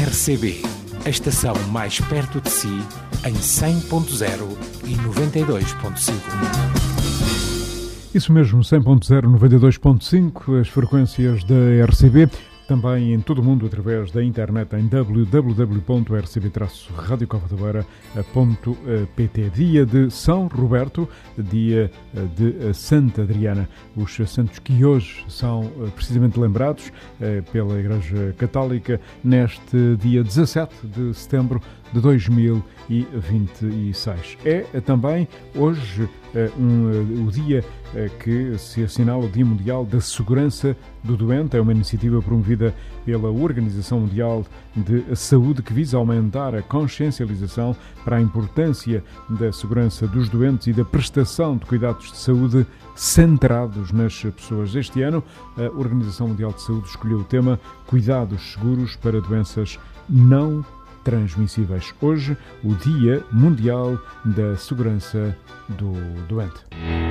RCB, a estação mais perto de si, em 100.0 e 92.5. Isso mesmo, 100.0, 92.5, as frequências da RCB, também em todo o mundo através da internet em www.rcb-radiocavadavara.pt. Dia de São Roberto, dia de Santa Adriana, os santos que hoje são precisamente lembrados pela Igreja Católica neste dia 17 de setembro de 2026. É também hoje o dia que se assinala o Dia Mundial da Segurança do Doente. É uma iniciativa promovida pela Organização Mundial de Saúde que visa aumentar a consciencialização para a importância da segurança dos doentes e da prestação de cuidados de saúde centrados nas pessoas. Este ano, a Organização Mundial de Saúde escolheu o tema Cuidados Seguros para Doenças Não Transmissíveis. Hoje, o Dia Mundial da Segurança do Doente.